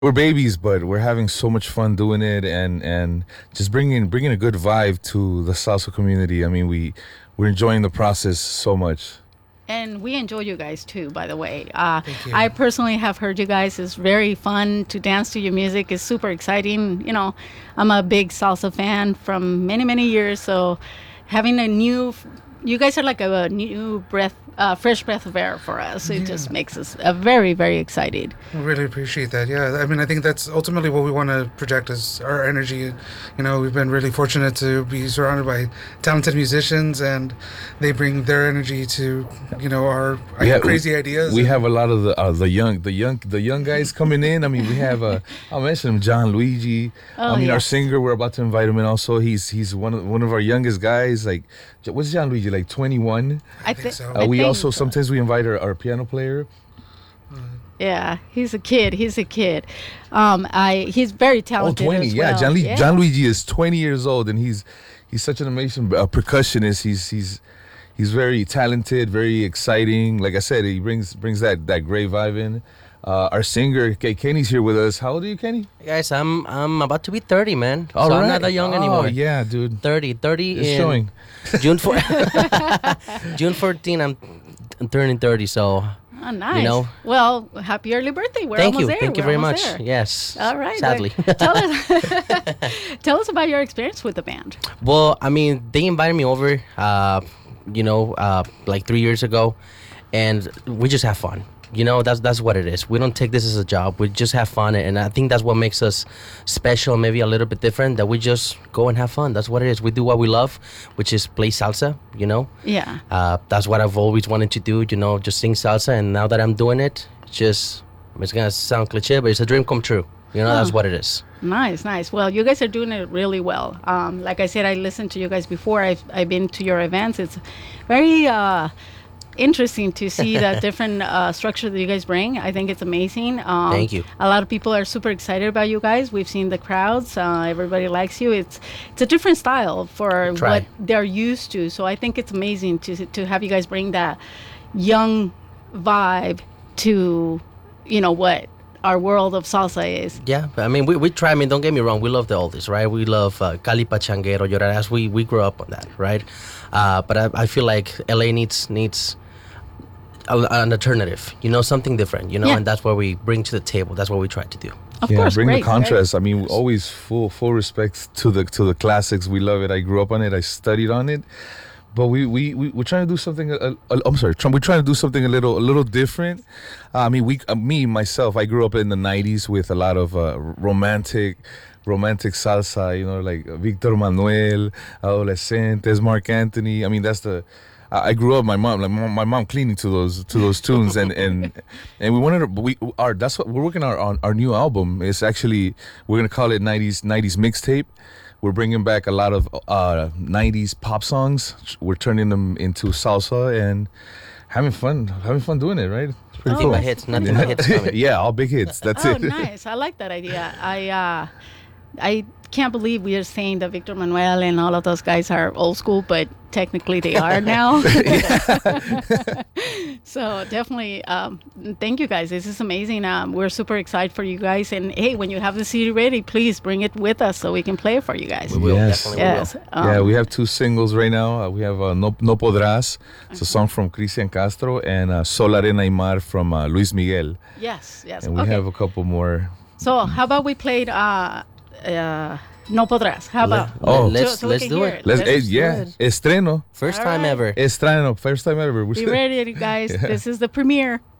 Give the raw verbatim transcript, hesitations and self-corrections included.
we're babies, but we're having so much fun doing it, and and just bringing bringing a good vibe to the salsa community. I mean, we we're enjoying the process so much. And we enjoy you guys too, by the way. Uh, Thank you. I personally have heard you guys. It's very fun to dance to your music. It's super exciting. You know, I'm a big salsa fan from many, many years. So having a new, you guys are like a, a new breath, uh, fresh breath of air for us. It just makes us uh, very, very excited. I really appreciate that. Yeah, I mean, I think that's ultimately what we want to project is our energy. You know, we've been really fortunate to be surrounded by talented musicians, and they bring their energy to, you know, our We have- crazy ideas. We and- have a lot of the uh, the young the young the young guys coming in. I mean, we have uh, I'll mention him, John Luigi. Oh, I mean, our yes. singer. We're about to invite him in. Also, he's he's one of one of our youngest guys. Like, what's John Luigi? Like twenty-one. I, think thi- so. I Uh, we think- also sometimes we invite our, our piano player. Yeah, he's a kid. He's a kid. Um, I he's very Oh, talented. twenty. as Yeah, well. John, Lu- Yeah. John Luigi is twenty years old, and he's he's such an amazing uh, percussionist. He's he's he's very talented, very exciting. Like I said, he brings brings that that great vibe in. Uh, our singer, K- Kenny's here with us. How old are you, Kenny? Hey guys, I'm I'm about to be thirty, man. All so right. I'm not that young oh, anymore. yeah, dude. thirty, thirty It's in showing. June four- June fourteenth. I'm I'm turning thirty. So Oh, nice. know. Well, happy early birthday. We're thank almost you, there. thank you We're very almost much. there. Yes. All right. Sadly. then. Tell us, tell us about your experience with the band. Well, I mean, they invited me over, uh, you know, uh, like three years ago, and we just have fun. You know, that's that's what it is. We don't take this as a job. We just have fun, and I think that's what makes us special, maybe a little bit different. That we just go and have fun. That's what it is. We do what we love, which is play salsa. You know, Yeah. uh, that's what I've always wanted to do. You know, just sing salsa, and now that I'm doing it, it's just it's gonna sound cliche, but it's a dream come true. You know, that's Huh. what it is. Nice, nice. Well, you guys are doing it really well. Um, like I said, I listened to you guys before. I've, I've been to your events. It's very uh, interesting to see the different uh, structure that you guys bring. I think it's amazing. Um, Thank you. A lot of people are super excited about you guys. We've seen the crowds. Uh, everybody likes you. It's it's a different style for Try. what they're used to. So I think it's amazing to to have you guys bring that young vibe to, you know, what our world of salsa is. Yeah, I mean, we, we try. I mean, don't get me wrong. We love the oldies, right? We love uh, Cali Pachanguero, Lloradas. We we grew up on that, right? Uh, but I, I feel like L A needs needs a, an alternative. You know, something different. You know, Yeah. and that's what we bring to the table. That's what we try to do. Of yeah, course, bring great, the contrast. I mean, always full full respect to the to the classics. We love it. I grew up on it. I studied on it. But we we we we're trying to do something. Uh, uh, I'm sorry. Try, we're trying to do something a little a little different. Uh, I mean, we uh, me myself. I grew up in the nineties with a lot of uh, romantic. Romantic salsa, you know, like Victor Manuel, Adolescentes, Mark Anthony. I mean, that's the. I I grew up. My mom, like my my mom, cleaning to those to those tunes, and and and we wanted to. We our that's what we're working our on our new album. It's actually we're gonna call it nineties nineties mixtape. We're bringing back a lot of uh, nineties pop songs. We're turning them into salsa and having fun, having fun doing it. Right? It's pretty Oh, Nothing but that's hits. Nothing but hits coming. yeah, all big hits. That's Oh, it. nice. I like that idea. I uh, I can't believe we are saying that Victor Manuel and all of those guys are old school, but technically they are now. So definitely, um, thank you guys. This is amazing. Um, we're super excited for you guys. And hey, when you have the C D ready, please bring it with us so we can play it for you guys. We will, Yes. definitely we will. Yes. Um, yeah, we have two singles right now. Uh, we have uh, no, no Podrás. It's a song from Cristian Castro, and uh, Sol, Arena y Mar from uh, Luis Miguel. Yes. Yes. And we Okay. have a couple more. So how about we played uh, uh, No Podrás? How about? Oh. let's So- so we let's can do hear it. it. Let's, Let's eh, do yeah, it. estreno. First All time right. ever. Estreno, first time ever. We're Be still- ready, guys. This is the premiere.